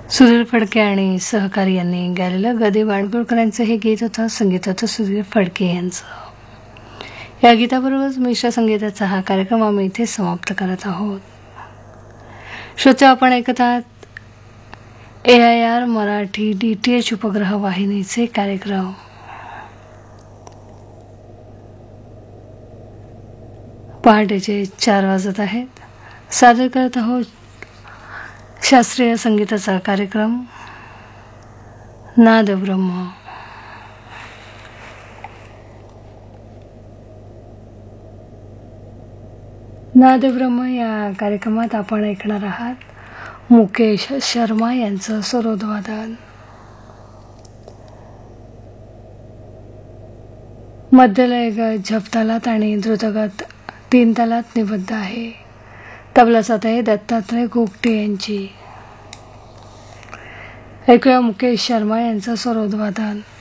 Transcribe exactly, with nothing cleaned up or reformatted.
सुधीर फडके आणि सहकारी यांनी गायलेलं गदी वाडगुळकरांचं हे गीत होतं. संगीत होतं सुधीर फडके यांचं. या गीताबरोबरच मिश्र संगीताचा हा कार्यक्रम आम्ही इथे समाप्त करत आहोत. श्रोते, आपण ऐकत आहात ए I R Marathi D T H उपग्रह वाहिनीचे कार्यक्रम. पहाटेचे चार वाजत आहेत. सादर करत आहोत शास्त्रीय संगीताचा कार्यक्रम नाद ब्रह्म. नाद ब्रह्म या कार्यक्रमात आपण ऐकणार आहात मुकेश शर्मा यांचं सरोदवादन. मध्यलय झप तालात आणि द्रुतगत तीन तालात निबद्ध आहे. तबला साथ आहे दत्तात्रय गोगटे यांची. ऐकूया मुकेश शर्मा यांचं सरोदवादन.